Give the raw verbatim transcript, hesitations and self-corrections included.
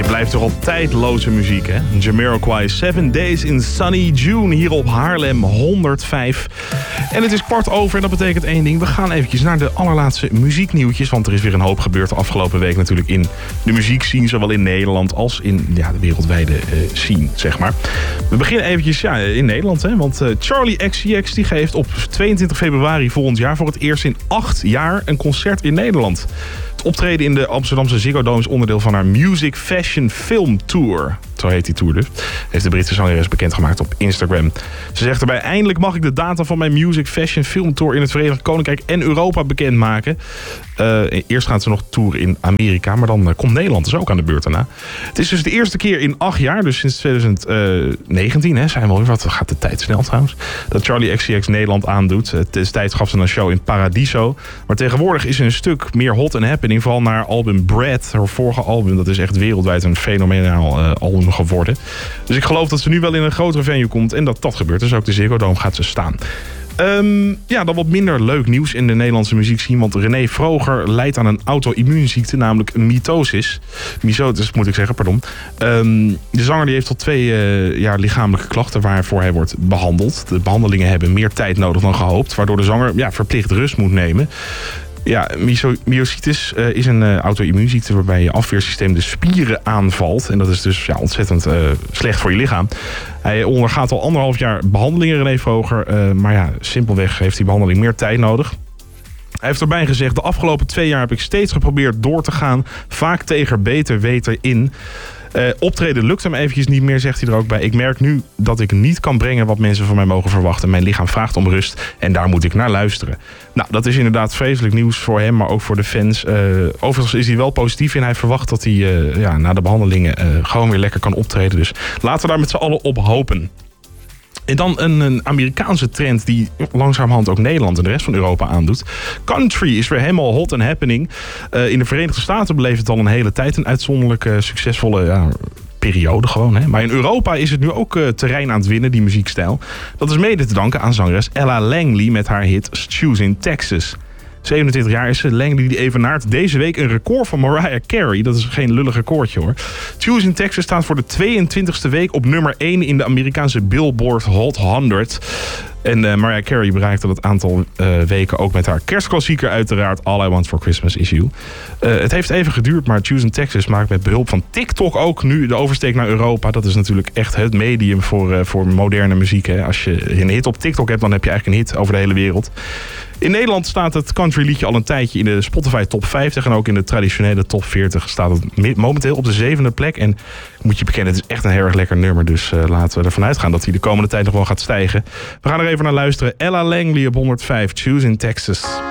Blijft toch al tijdloze muziek, hè? Jamiroquai, Seven Days in Sunny June, hier op Haarlem honderdvijf. En het is kwart over en dat betekent één ding. We gaan eventjes naar de allerlaatste muzieknieuwtjes. Want er is weer een hoop gebeurd de afgelopen week natuurlijk in de muziekscene. Zowel in Nederland als in ja, de wereldwijde uh, scene, zeg maar. We beginnen eventjes ja, in Nederland, hè? Want uh, Charli X C X die geeft op tweeëntwintig februari volgend jaar voor het eerst in acht jaar een concert in Nederland. Het optreden in de Amsterdamse Ziggo Dome is onderdeel van haar Music Fashion Film Tour. Zo heet die tour dus. Heeft de Britse zangeres bekendgemaakt op Instagram. Ze zegt erbij: eindelijk mag ik de data van mijn Music Fashion Film Tour in het Verenigd Koninkrijk en Europa bekendmaken. Uh, eerst gaat ze nog toeren in Amerika, maar dan uh, komt Nederland dus ook aan de beurt daarna. Het is dus de eerste keer in acht jaar, dus sinds twintig negentien, hè, zijn we al, wat gaat de tijd snel trouwens, dat Charli X C X Nederland aandoet. Uh, destijds gaf ze een show in Paradiso. Maar tegenwoordig is ze een stuk meer hot and happening, vooral naar haar album Bread, haar vorige album. Dat is echt wereldwijd een fenomenaal uh, album geworden. Dus ik geloof dat ze nu wel in een grotere venue komt en dat dat gebeurt. Dus ook de Ziggo Dome gaat ze staan. Um, ja, dan wat minder leuk nieuws in de Nederlandse muziekscene. Want René Vroger lijdt aan een auto-immuunziekte, namelijk mitosis. Misotis moet ik zeggen, pardon. Um, de zanger die heeft al twee uh, jaar lichamelijke klachten waarvoor hij wordt behandeld. De behandelingen hebben meer tijd nodig dan gehoopt, waardoor de zanger ja, verplicht rust moet nemen. Ja, myositis uh, is een uh, auto-immuunziekte waarbij je afweersysteem de spieren aanvalt. En dat is dus ja, ontzettend uh, slecht voor je lichaam. Hij ondergaat al anderhalf jaar behandelingen, René Vroger. Uh, maar ja, simpelweg heeft die behandeling meer tijd nodig. Hij heeft erbij gezegd: de afgelopen twee jaar heb ik steeds geprobeerd door te gaan. Vaak tegen beter weten in. Uh, optreden lukt hem eventjes niet meer, zegt hij er ook bij. Ik merk nu dat ik niet kan brengen wat mensen van mij mogen verwachten. Mijn lichaam vraagt om rust en daar moet ik naar luisteren. Nou, dat is inderdaad vreselijk nieuws voor hem, maar ook voor de fans. Uh, overigens is hij wel positief in. Hij verwacht dat hij uh, ja, na de behandelingen uh, gewoon weer lekker kan optreden. Dus laten we daar met z'n allen op hopen. En dan een, een Amerikaanse trend die langzamerhand ook Nederland en de rest van Europa aandoet. Country is weer helemaal hot and happening. Uh, in de Verenigde Staten beleeft het al een hele tijd een uitzonderlijke, succesvolle ja, periode gewoon. Hè? Maar in Europa is het nu ook uh, terrein aan het winnen, die muziekstijl. Dat is mede te danken aan zangeres Ella Langley met haar hit Shoes in Texas. zevenentwintig jaar is ze. Langley die evenaart deze week een record van Mariah Carey. Dat is geen lullig recordje hoor. Choose in Texas staat voor de tweeëntwintigste week op nummer één in de Amerikaanse Billboard Hot honderd. En uh, Mariah Carey bereikte dat aantal uh, weken ook met haar kerstklassieker uiteraard All I Want For Christmas Is You. Uh, het heeft even geduurd, maar Choose in Texas maakt met behulp van TikTok ook nu de oversteek naar Europa. Dat is natuurlijk echt het medium voor, uh, voor moderne muziek. Hè. Als je een hit op TikTok hebt, dan heb je eigenlijk een hit over de hele wereld. In Nederland staat het country liedje al een tijdje in de Spotify top vijftig. En ook in de traditionele top veertig staat het momenteel op de zevende plek. En ik moet je bekennen, het is echt een heel erg lekker nummer. Dus uh, laten we ervan uitgaan dat hij de komende tijd nog wel gaat stijgen. We gaan er even naar luisteren. Ella Langley op honderdvijf, Choose in Texas.